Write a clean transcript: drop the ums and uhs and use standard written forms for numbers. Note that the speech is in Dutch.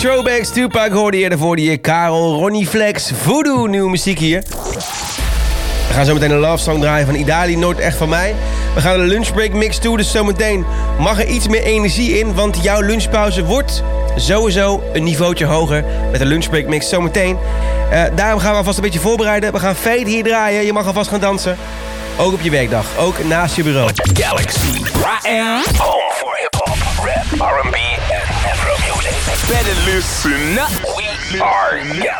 Throwbacks, Tupac hoorde je daarvoor die Karel, Ronnie Flex, Voodoo, nieuwe muziek hier. We gaan zo meteen een love song draaien van Idali, Nooit Echt Van Mij. We gaan de lunchbreak mix toe, dus zometeen mag er iets meer energie in, want jouw lunchpauze wordt sowieso een niveautje hoger met de lunchbreak mix zometeen. Daarom gaan we alvast een beetje voorbereiden. We gaan Fade hier draaien, je mag alvast gaan dansen. Ook op je werkdag, ook naast je bureau. Galaxy. Home for hip-hop, rap, R&B en Afro music. Better listen up. We are Galaxy.